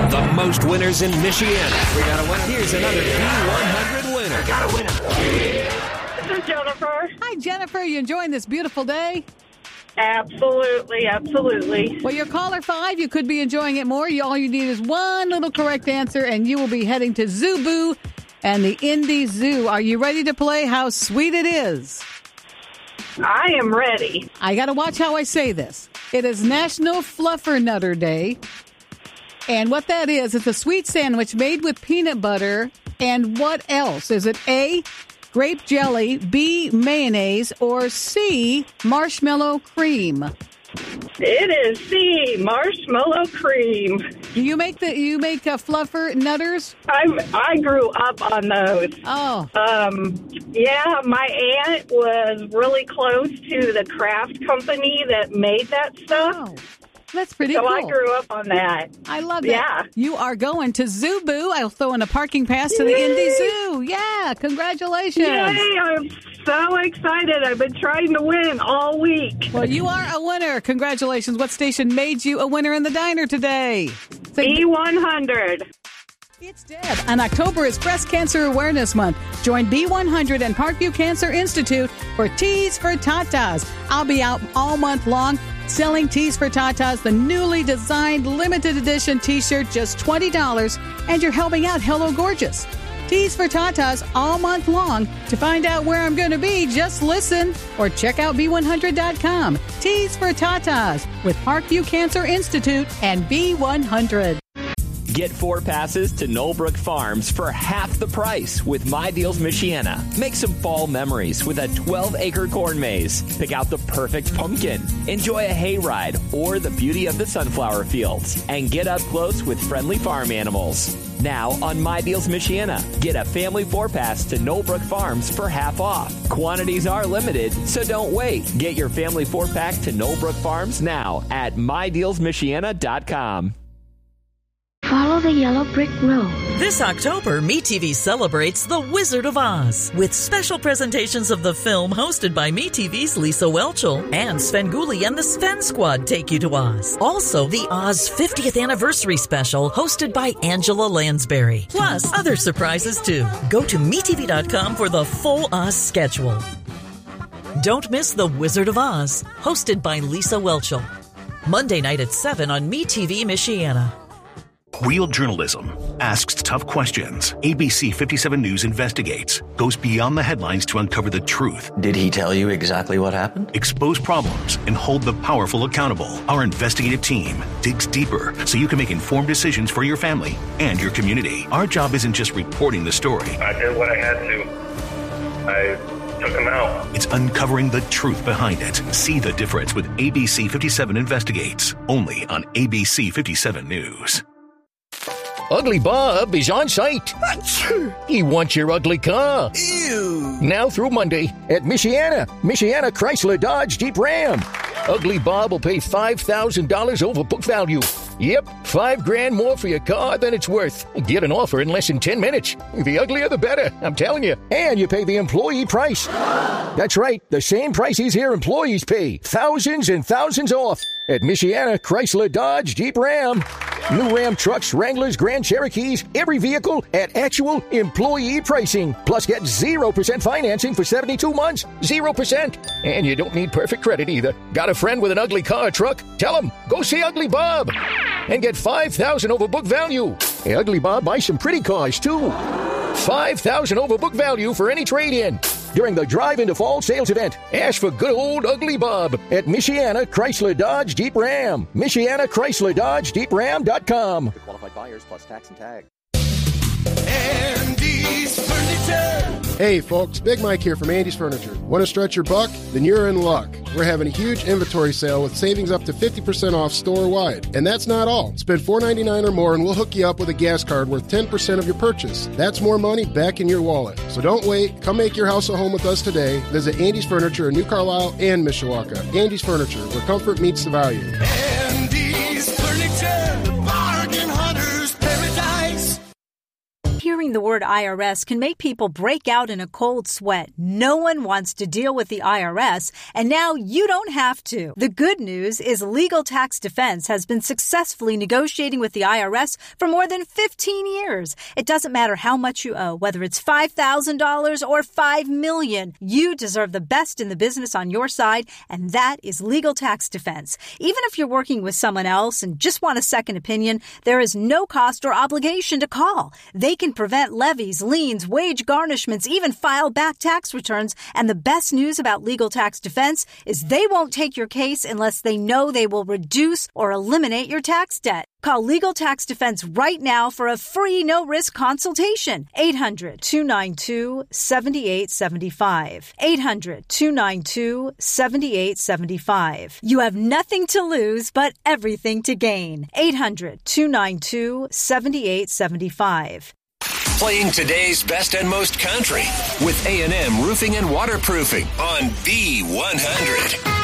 The most winners in Michiana. We got a winner. Here's another B100 winner. Got a winner. This is Jennifer. Hi, Jennifer. You enjoying this beautiful day? Absolutely, absolutely. Well, you're caller 5. You could be enjoying it more. All you need is one little correct answer, and you will be heading to Zoo and the Indy Zoo. Are you ready to play How Sweet It Is? I am ready. I got to watch how I say this. It is National Fluffernutter Day. And what that is, it's a sweet sandwich made with peanut butter. And what else? Is it A, grape jelly, B, mayonnaise, or C, marshmallow cream? It is C, marshmallow cream. Do you make Fluffernutters? I grew up on those. Oh. Yeah, my aunt was really close to the craft company that made that stuff. Oh, that's pretty so cool. I grew up on that. I love that. Yeah. You are going to Zoo-Boo. I'll throw in a parking pass to the Indy Zoo. Yeah, congratulations. Yay, I'm so excited. I've been trying to win all week. Well, you are a winner. Congratulations. What station made you a winner in the diner today? B100. It's Deb, and October is Breast Cancer Awareness Month. Join B100 and Parkview Cancer Institute for Tees for Tatas. I'll be out all month long selling Tees for Tatas, the newly designed limited edition t-shirt, just $20, and you're helping out Hello Gorgeous. Tees for Tatas all month long. To find out where I'm going to be, just listen or check out B100.com. Tees for Tatas with Parkview Cancer Institute and B100. Get 4 passes to Knollbrook Farms for half the price with My Deals Michiana. Make some fall memories with a 12-acre corn maze. Pick out the perfect pumpkin. Enjoy a hayride or the beauty of the sunflower fields. And get up close with friendly farm animals. Now on My Deals Michiana, get a family 4-pass to Knollbrook Farms for half off. Quantities are limited, so don't wait. Get your family 4-pack to Knollbrook Farms now at MyDealsMichiana.com. Follow the yellow brick road. This October, MeTV celebrates The Wizard of Oz with special presentations of the film hosted by MeTV's Lisa Whelchel and Svengoolie and the Sven Squad take you to Oz. Also, the Oz 50th Anniversary Special hosted by Angela Lansbury. Plus, other surprises too. Go to MeTV.com for the full Oz schedule. Don't miss The Wizard of Oz, hosted by Lisa Whelchel. Monday night at 7 on MeTV Michiana. Real journalism asks tough questions. ABC 57 News investigates, goes beyond the headlines to uncover the truth. Did he tell you exactly what happened? Expose problems and hold the powerful accountable. Our investigative team digs deeper so you can make informed decisions for your family and your community. Our job isn't just reporting the story. I did what I had to. I took him out. It's uncovering the truth behind it. See the difference with ABC 57 Investigates, only on ABC 57 News. Ugly Bob is on site. He wants your ugly car. Ew. Now through Monday at Michiana Chrysler Dodge Jeep Ram. Ugly Bob will pay $5,000 over book value. Yep, $5,000 more for your car than it's worth. Get an offer in less than 10 minutes. The uglier the better, I'm telling you. And you pay the employee price. That's right, the same price these here employees pay. Thousands and thousands off at Michiana Chrysler Dodge Jeep Ram. New Ram trucks, Wranglers, Grand Cherokees, every vehicle at actual employee pricing. Plus get 0% financing for 72 months. 0%. And you don't need perfect credit either. Got a friend with an ugly car or truck? Tell him, go see Ugly Bob. And get $5,000 over book value. Hey, Ugly Bob buys some pretty cars too. $5,000 over book value for any trade-in. During the Drive into Fall sales event, ask for good old Ugly Bob at Michiana Chrysler Dodge Jeep Ram. Michiana Chrysler Dodge Jeep Ram.com. For qualified buyers plus tax and tag. Andy's Furniture. Hey folks, Big Mike here from Andy's Furniture. Want to stretch your buck? Then you're in luck. We're having a huge inventory sale with savings up to 50% off store-wide. And that's not all. Spend $4.99 or more and we'll hook you up with a gas card worth 10% of your purchase. That's more money back in your wallet. So don't wait. Come make your house a home with us today. Visit Andy's Furniture in New Carlisle and Mishawaka. Andy's Furniture, where comfort meets the value. Andy's Furniture, the bargain hunter's paradise. Here Hearing the word IRS can make people break out in a cold sweat. No one wants to deal with the IRS, and now you don't have to. The good news is Legal Tax Defense has been successfully negotiating with the IRS for more than 15 years. It doesn't matter how much you owe, whether it's $5,000 or $5 million. You deserve the best in the business on your side, and that is Legal Tax Defense. Even if you're working with someone else and just want a second opinion, there is no cost or obligation to call. They can prevent levies, liens, wage garnishments, even file back tax returns. And the best news about Legal Tax Defense is they won't take your case unless they know they will reduce or eliminate your tax debt. Call Legal Tax Defense right now for a free no-risk consultation. 800-292-7875. 800-292-7875. You have nothing to lose but everything to gain. 800-292-7875. Playing today's best and most country with A&M Roofing and Waterproofing on B100.